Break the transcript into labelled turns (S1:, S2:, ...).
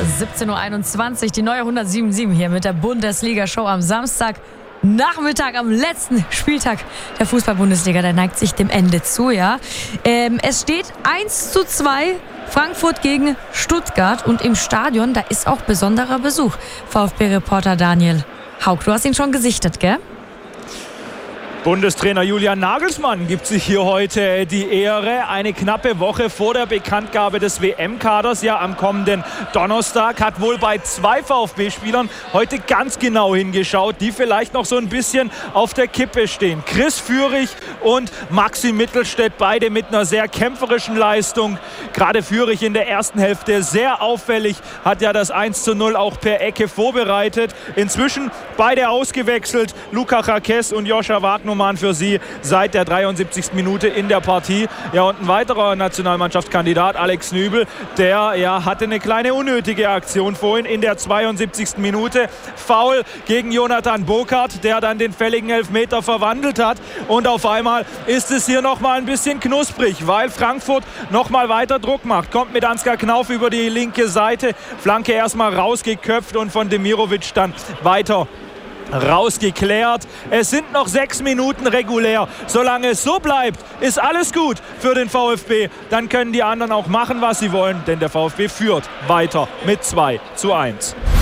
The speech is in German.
S1: 17:21 Uhr, die neue 107.7 hier mit der Bundesliga-Show am Samstag. Nachmittag am letzten Spieltag der Fußball-Bundesliga, der neigt sich dem Ende zu, ja. Es steht 1:2 Frankfurt gegen Stuttgart und im Stadion, da ist auch besonderer Besuch. VfB-Reporter Daniel Haug, du hast ihn schon gesichtet, gell?
S2: Bundestrainer Julian Nagelsmann gibt sich hier heute die Ehre. Eine knappe Woche vor der Bekanntgabe des WM-Kaders, ja am kommenden Donnerstag, hat wohl bei 2 VfB-Spielern heute ganz genau hingeschaut, die vielleicht noch so ein bisschen auf der Kippe stehen. Chris Führig und Maxi Mittelstädt, beide mit einer sehr kämpferischen Leistung. Gerade Führig in der ersten Hälfte sehr auffällig, hat ja das 1:0 auch per Ecke vorbereitet. Inzwischen beide ausgewechselt, Luca Jaquez und Joscha Wagnumann für sie seit der 73. Minute in der Partie. Ja, und ein weiterer Nationalmannschaftskandidat, Alex Nübel, der hatte eine kleine unnötige Aktion vorhin in der 72. Minute. Foul gegen Jonathan Burkhardt, der dann den fälligen Elfmeter verwandelt hat. Und auf einmal ist es hier nochmal ein bisschen knusprig, weil Frankfurt nochmal weiter Druck macht. Kommt mit Ansgar Knauf über die linke Seite. Flanke erstmal rausgeköpft und von Demirovic dann weiter rausgeklärt. Es sind noch 6 Minuten regulär. Solange es so bleibt, ist alles gut für den VfB. Dann können die anderen auch machen, was sie wollen, denn der VfB führt weiter mit 2:1.